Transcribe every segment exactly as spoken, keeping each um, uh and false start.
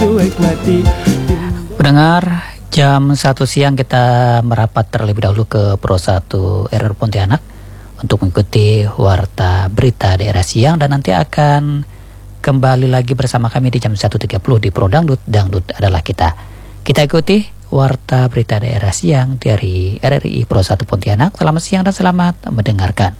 Pendengar, jam satu siang kita merapat terlebih dahulu ke Pro satu R R I Pontianak untuk mengikuti warta berita daerah siang, dan nanti akan kembali lagi bersama kami di jam satu tiga puluh di Pro Dangdut. Dangdut adalah kita. Kita ikuti warta berita daerah siang dari R R I Pro satu Pontianak. Selamat siang dan selamat mendengarkan.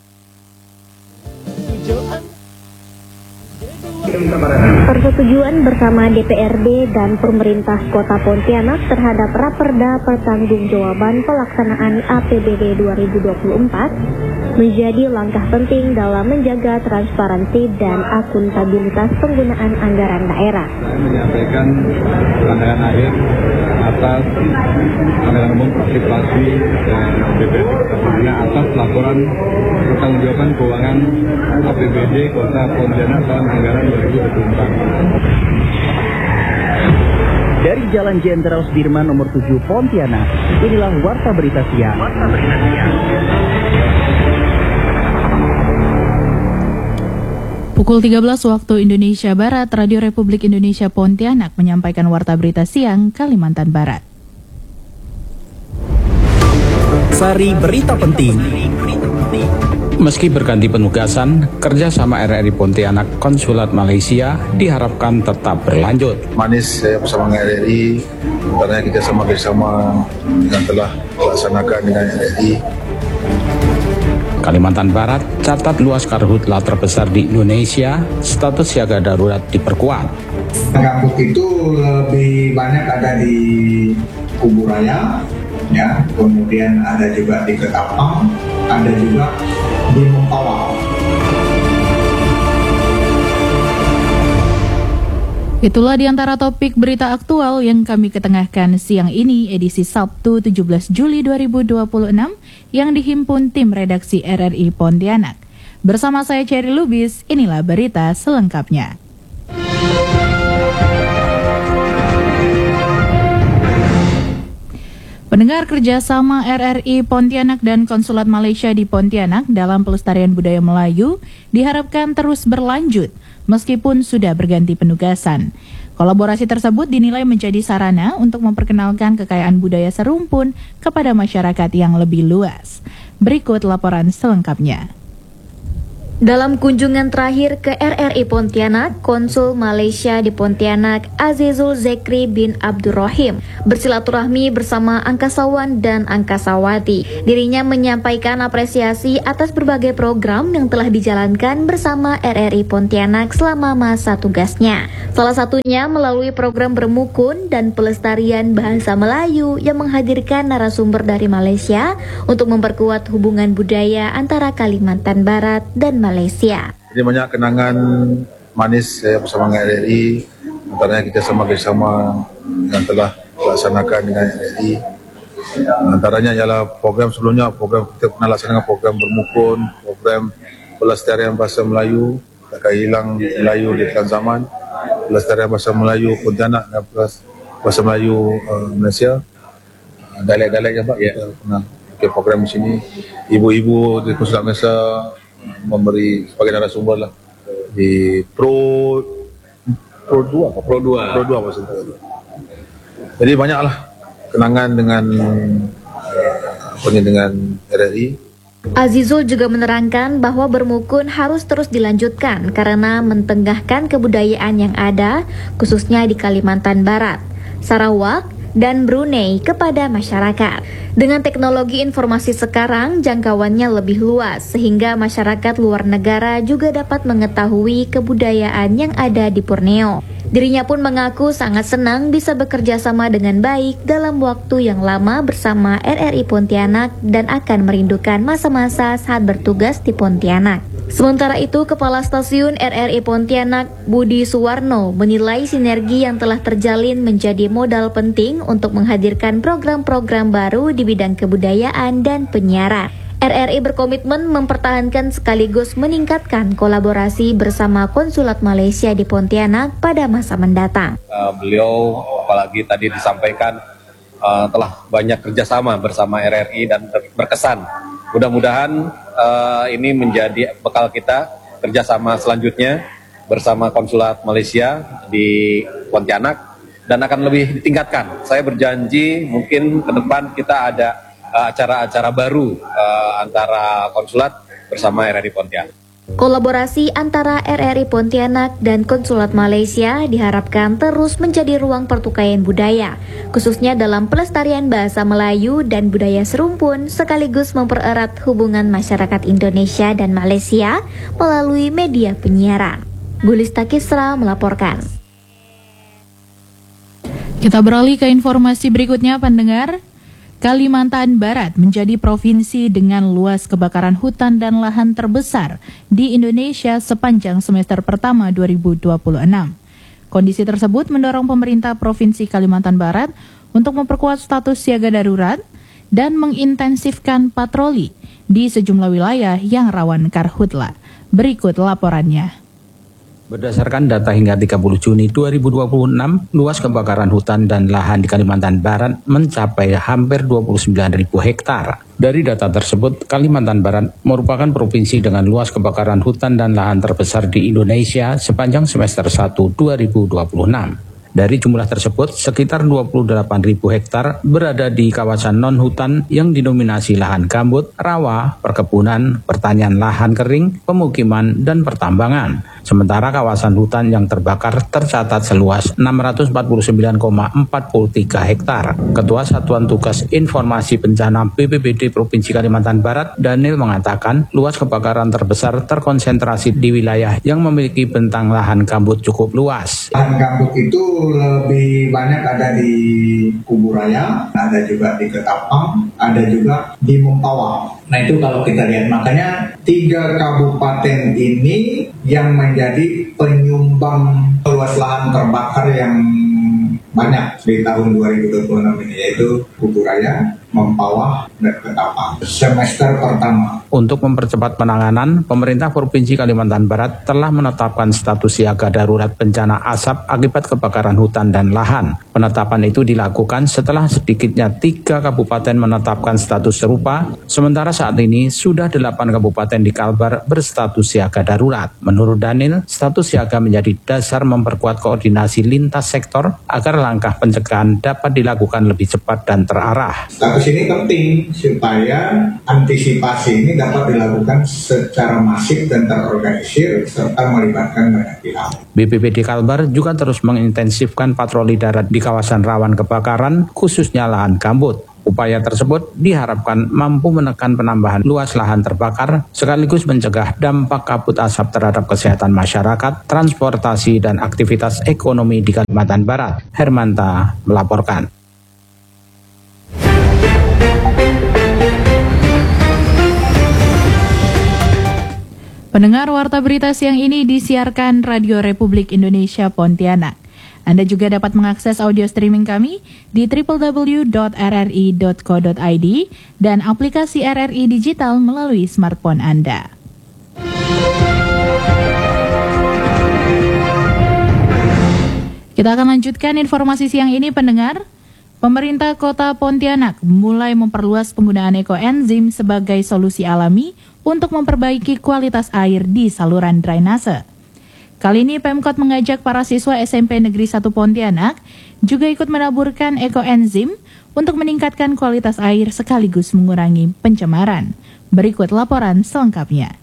Persetujuan bersama D P R D dan pemerintah Kota Pontianak terhadap Raperda Pertanggungjawaban Pelaksanaan A P B D dua ribu dua puluh empat menjadi langkah penting dalam menjaga transparansi dan akuntabilitas penggunaan anggaran daerah. Saya menyampaikan pandangan akhir atas anggaran umum partisipasi dan B P D Kota atas laporan pertanggungjawaban keuangan A P B D Kota Pontianak tahun anggaran dua ribu dua puluh empat. Dari Jalan Jenderal Sudirman nomor tujuh Pontianak, inilah Warta Berita Siang. Warta Berita Siang. Pukul tiga belas waktu Indonesia Barat, Radio Republik Indonesia Pontianak menyampaikan Warta Berita Siang Kalimantan Barat. Sari Berita Penting. Meski berganti penugasan, kerjasama R R I Pontianak Konsulat Malaysia diharapkan tetap berlanjut. Manis saya bersama dengan R R I, karena kita sama bersama yang telah dilaksanakan dengan R R I. Kalimantan Barat catat luas karhutla terbesar di Indonesia, status siaga darurat diperkuat. Gambut itu lebih banyak ada di Kubu Raya, ya, kemudian ada juga di Ketapang, ada juga di Mentawai. Itulah di antara topik berita aktual yang kami ketengahkan siang ini, edisi Sabtu tujuh belas Juli dua ribu dua puluh enam, yang dihimpun tim redaksi R R I Pontianak. Bersama saya Cherry Lubis, inilah berita selengkapnya. Pendengar, kerjasama R R I Pontianak dan Konsulat Malaysia di Pontianak dalam pelestarian budaya Melayu diharapkan terus berlanjut meskipun sudah berganti penugasan. Kolaborasi tersebut dinilai menjadi sarana untuk memperkenalkan kekayaan budaya serumpun kepada masyarakat yang lebih luas. Berikut laporan selengkapnya. Dalam kunjungan terakhir ke R R I Pontianak, Konsul Malaysia di Pontianak Azizul Zekri bin Abdurrahim bersilaturahmi bersama angkasawan dan angkasawati. Dirinya menyampaikan apresiasi atas berbagai program yang telah dijalankan bersama R R I Pontianak selama masa tugasnya. Salah satunya melalui program Bermukun dan pelestarian bahasa Melayu yang menghadirkan narasumber dari Malaysia untuk memperkuat hubungan budaya antara Kalimantan Barat dan Malaysia. Malaysia. Jadi banyak kenangan manis saya bersama dengan R R I, antaranya kita sama bersama yang telah dilaksanakan dengan R R I. Antaranya ialah program sebelumnya, program kita pernah laksanakan program Bermukun, program pelestarian bahasa Melayu, takkan hilang Melayu di tengah zaman, pelestarian bahasa Melayu Pontianak dan bahasa Melayu uh, Malaysia, dialek-dialek yang Pak, yeah. Kita pernah bikin program di sini. Ibu-ibu di Konsulat Malaysia memberi sebagai narasumber lah di Pro Pro dua apa Pro dua Pro dua maksudnya. Jadi banyaklah kenangan dengan apa uh, dengan R R I. Azizul juga menerangkan bahwa Bermukun harus terus dilanjutkan karena mentengahkan kebudayaan yang ada khususnya di Kalimantan Barat, Sarawak, dan Brunei kepada masyarakat. Dengan teknologi informasi sekarang, jangkauannya lebih luas sehingga masyarakat luar negara juga dapat mengetahui kebudayaan yang ada di Borneo. Dirinya pun mengaku sangat senang bisa bekerja sama dengan baik dalam waktu yang lama bersama R R I Pontianak dan akan merindukan masa-masa saat bertugas di Pontianak. Sementara itu, Kepala Stasiun R R I Pontianak, Budi Suwarno, menilai sinergi yang telah terjalin menjadi modal penting untuk menghadirkan program-program baru di bidang kebudayaan dan penyiaran. R R I berkomitmen mempertahankan sekaligus meningkatkan kolaborasi bersama Konsulat Malaysia di Pontianak pada masa mendatang. Uh, beliau, apalagi tadi disampaikan, uh, telah banyak kerjasama bersama R R I dan berkesan. Mudah-mudahan uh, ini menjadi bekal kita kerjasama selanjutnya bersama konsulat Malaysia di Pontianak dan akan lebih ditingkatkan. Saya berjanji mungkin ke depan kita ada uh, acara-acara baru uh, antara konsulat bersama R R I Pontianak. Kolaborasi antara R R I Pontianak dan Konsulat Malaysia diharapkan terus menjadi ruang pertukaran budaya, khususnya dalam pelestarian bahasa Melayu dan budaya serumpun, sekaligus mempererat hubungan masyarakat Indonesia dan Malaysia melalui media penyiaran. Gulista Kisra melaporkan. Kita beralih ke informasi berikutnya, pendengar. Kalimantan Barat menjadi provinsi dengan luas kebakaran hutan dan lahan terbesar di Indonesia sepanjang semester pertama dua ribu dua puluh enam. Kondisi tersebut mendorong pemerintah Provinsi Kalimantan Barat untuk memperkuat status siaga darurat dan mengintensifkan patroli di sejumlah wilayah yang rawan karhutla. Berikut laporannya. Berdasarkan data hingga tiga puluh Juni dua ribu dua puluh enam, luas kebakaran hutan dan lahan di Kalimantan Barat mencapai hampir dua puluh sembilan ribu hektar. Dari data tersebut, Kalimantan Barat merupakan provinsi dengan luas kebakaran hutan dan lahan terbesar di Indonesia sepanjang semester satu dua ribu dua puluh enam. Dari jumlah tersebut, sekitar dua puluh delapan ribu hektar berada di kawasan non-hutan yang didominasi lahan gambut, rawa, perkebunan, pertanian lahan kering, pemukiman, dan pertambangan. Sementara kawasan hutan yang terbakar tercatat seluas enam ratus empat puluh sembilan koma empat tiga hektar. Ketua Satuan Tugas Informasi Bencana B P B D Provinsi Kalimantan Barat, Daniel, mengatakan luas kebakaran terbesar terkonsentrasi di wilayah yang memiliki bentang lahan gambut cukup luas. Lahan gambut itu lebih banyak ada di Kuburaya, ada juga di Ketapang, ada juga di Mempawah. Nah itu kalau kita lihat, makanya tiga kabupaten ini yang menjadi penyumbang luas lahan terbakar yang banyak di tahun dua ribu dua puluh enam ini, yaitu Kuburaya, Mempawah, dan Ketapang. Semester pertama. Untuk mempercepat penanganan, pemerintah Provinsi Kalimantan Barat telah menetapkan status siaga darurat bencana asap akibat kebakaran hutan dan lahan. Penetapan itu dilakukan setelah sedikitnya tiga kabupaten menetapkan status serupa, sementara saat ini sudah delapan kabupaten di Kalbar berstatus siaga darurat. Menurut Daniel, status siaga menjadi dasar memperkuat koordinasi lintas sektor agar langkah pencegahan dapat dilakukan lebih cepat dan terarah. Status ini penting supaya antisipasi ini dapat dilakukan secara masif dan terorganisir serta melibatkan banyak pihak. B P B D Kalbar juga terus mengintensifkan patroli darat di kawasan rawan kebakaran, khususnya lahan gambut. Upaya tersebut diharapkan mampu menekan penambahan luas lahan terbakar, sekaligus mencegah dampak kabut asap terhadap kesehatan masyarakat, transportasi, dan aktivitas ekonomi di Kalimantan Barat. Hermanta melaporkan. Pendengar, warta berita siang ini disiarkan Radio Republik Indonesia Pontianak. Anda juga dapat mengakses audio streaming kami di w w w dot r r i dot co dot i d dan aplikasi R R I Digital melalui smartphone Anda. Kita akan lanjutkan informasi siang ini, pendengar. Pemerintah Kota Pontianak mulai memperluas penggunaan ekoenzim sebagai solusi alami untuk memperbaiki kualitas air di saluran drainase. Kali ini Pemkot mengajak para siswa S M P Negeri satu Pontianak juga ikut menaburkan ekoenzim untuk meningkatkan kualitas air sekaligus mengurangi pencemaran. Berikut laporan selengkapnya.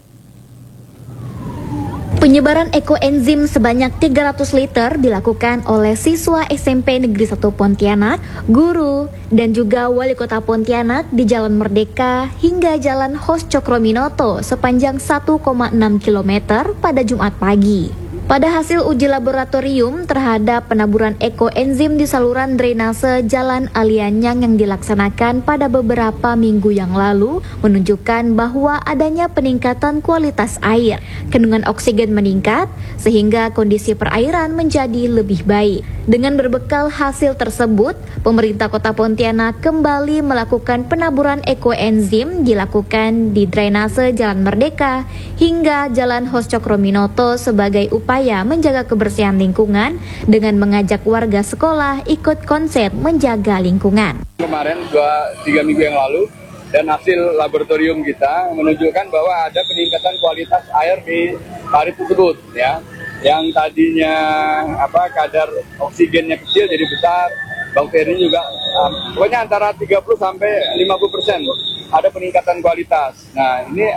Penyebaran ekoenzim sebanyak tiga ratus liter dilakukan oleh siswa S M P Negeri satu Pontianak, guru, dan juga wali kota Pontianak di Jalan Merdeka hingga Jalan Hos Cokrominoto sepanjang satu koma enam kilometer pada Jumat pagi. Pada hasil uji laboratorium terhadap penaburan ekoenzim di saluran drainase Jalan Alianyang yang dilaksanakan pada beberapa minggu yang lalu menunjukkan bahwa adanya peningkatan kualitas air. Kandungan oksigen meningkat sehingga kondisi perairan menjadi lebih baik. Dengan berbekal hasil tersebut, pemerintah Kota Pontianak kembali melakukan penaburan ekoenzim dilakukan di drainase Jalan Merdeka hingga Jalan Hos Cokrominoto sebagai upaya menjaga kebersihan lingkungan dengan mengajak warga sekolah ikut konsep menjaga lingkungan. Kemarin dua tiga minggu yang lalu dan hasil laboratorium kita menunjukkan bahwa ada peningkatan kualitas air di parit tersebut, ya. yang tadinya apa kadar oksigennya kecil jadi besar, bakteri juga um, pokoknya antara tiga puluh sampai lima puluh persen ada peningkatan kualitas. Nah, ini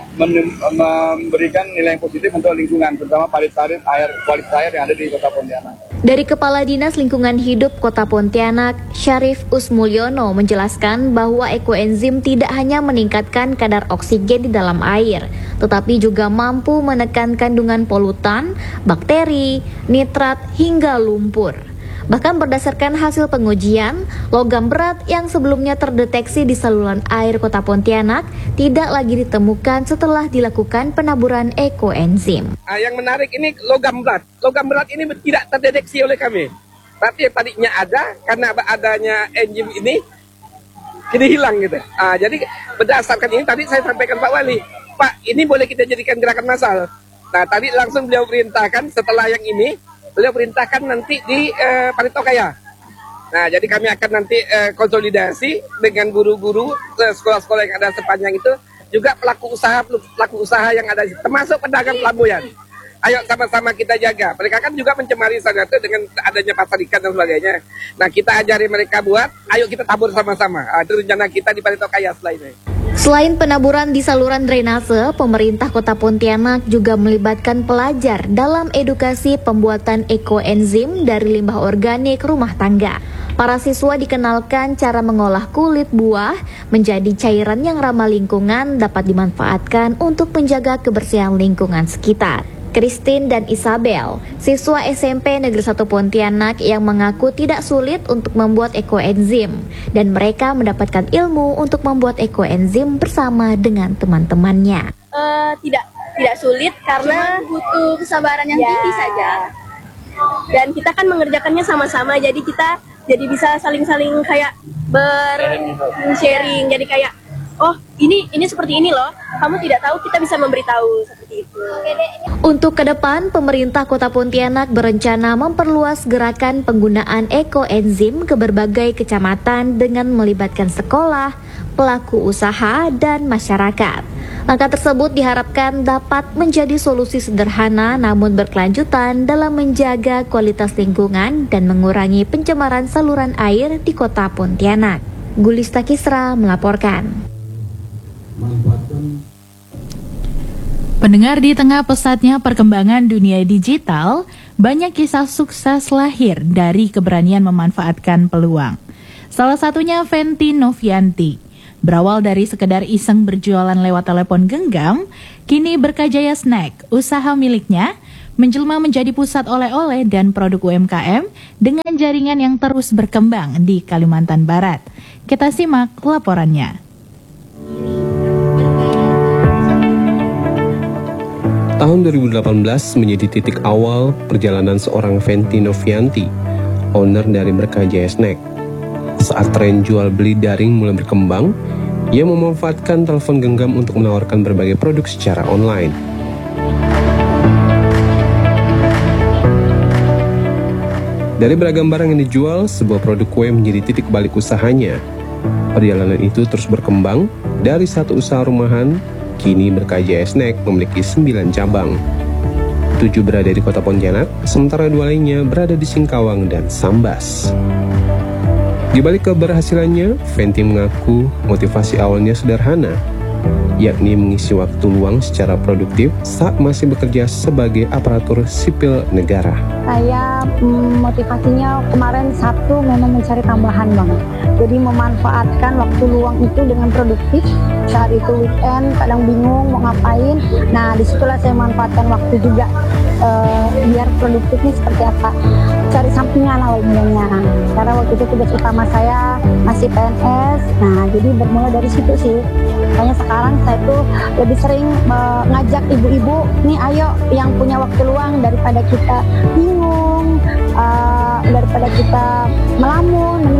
memberikan nilai yang positif untuk lingkungan, terutama parit-parit air, kualitas air yang ada di Kota Pontianak. Dari Kepala Dinas Lingkungan Hidup Kota Pontianak, Syarif Usmulyono menjelaskan bahwa ekoenzim tidak hanya meningkatkan kadar oksigen di dalam air, tetapi juga mampu menekan kandungan polutan, bakteri, nitrat, hingga lumpur. Bahkan berdasarkan hasil pengujian, logam berat yang sebelumnya terdeteksi di saluran air Kota Pontianak tidak lagi ditemukan setelah dilakukan penaburan ekoenzim. Ah, yang menarik ini logam berat. Logam berat ini tidak terdeteksi oleh kami. Tapi yang tadinya ada, karena adanya enzim ini, jadi hilang gitu. Ah, jadi berdasarkan ini tadi saya sampaikan Pak Wali, Pak ini boleh kita jadikan gerakan massal. Nah tadi langsung beliau perintahkan setelah yang ini, beliau perintahkan nanti di uh, Paritokaya. Nah, jadi kami akan nanti uh, konsolidasi dengan guru-guru uh, sekolah-sekolah yang ada sepanjang itu, juga pelaku usaha pelaku usaha yang ada, termasuk pedagang pelabuhan. Ayo sama-sama kita jaga. Mereka kan juga mencemari sana itu dengan adanya pasar ikan dan sebagainya. Nah, kita ajari mereka buat, ayo kita tabur sama-sama. Uh, itu rencana kita di Paritokaya setelah ini. Selain penaburan di saluran drainase, pemerintah Kota Pontianak juga melibatkan pelajar dalam edukasi pembuatan ekoenzim dari limbah organik rumah tangga. Para siswa dikenalkan cara mengolah kulit buah menjadi cairan yang ramah lingkungan dapat dimanfaatkan untuk menjaga kebersihan lingkungan sekitar. Christine dan Isabel, siswa S M P Negeri satu Pontianak yang mengaku tidak sulit untuk membuat ekoenzim dan mereka mendapatkan ilmu untuk membuat ekoenzim bersama dengan teman-temannya. Uh, tidak tidak sulit karena butuh kesabaran yang ya. tinggi saja. Dan kita kan mengerjakannya sama-sama, jadi kita jadi bisa saling-saling kayak ber-sharing, jadi kayak oh ini ini seperti ini loh, kamu tidak tahu, kita bisa memberitahu seperti itu. Untuk ke depan, pemerintah Kota Pontianak berencana memperluas gerakan penggunaan ekoenzim ke berbagai kecamatan dengan melibatkan sekolah, pelaku usaha, dan masyarakat. Langkah tersebut diharapkan dapat menjadi solusi sederhana namun berkelanjutan dalam menjaga kualitas lingkungan dan mengurangi pencemaran saluran air di Kota Pontianak. Gulista Kisra melaporkan. Pendengar, di tengah pesatnya perkembangan dunia digital, banyak kisah sukses lahir dari keberanian memanfaatkan peluang. Salah satunya Fenty Novianti. Berawal dari sekedar iseng berjualan lewat telepon genggam, kini Berkajaya Snack, usaha miliknya, menjelma menjadi pusat oleh-oleh dan produk U M K M dengan jaringan yang terus berkembang di Kalimantan Barat. Kita simak laporannya. Tahun dua ribu delapan belas menjadi titik awal perjalanan seorang Fenty Novianti, owner dari Berkajaya Snack. Saat tren jual beli daring mulai berkembang, ia memanfaatkan telepon genggam untuk menawarkan berbagai produk secara online. Dari beragam barang yang dijual, sebuah produk kue menjadi titik balik usahanya. Perjalanan itu terus berkembang, dari satu usaha rumahan, kini Berkajaya Snack memiliki sembilan cabang. Tujuh berada di Kota Pontianak, sementara dua lainnya berada di Singkawang dan Sambas. Di balik keberhasilannya, Fenty mengaku motivasi awalnya sederhana, yakni mengisi waktu luang secara produktif saat masih bekerja sebagai aparatur sipil negara. Saya mm, motivasinya kemarin Sabtu memang mencari tambahan bang. Jadi memanfaatkan waktu luang itu dengan produktif. Saat itu weekend, kadang bingung mau ngapain. Nah disitulah saya manfaatkan waktu juga uh, biar produktifnya seperti apa. Cari sampingan awal mulanya. Karena waktu itu tugas utama saya masih P N S. Nah jadi bermula dari situ sih. Makanya sekarang saya tuh lebih sering uh, ngajak ibu-ibu, nih ayo yang punya waktu luang daripada kita bingung, uh, daripada kita melamun.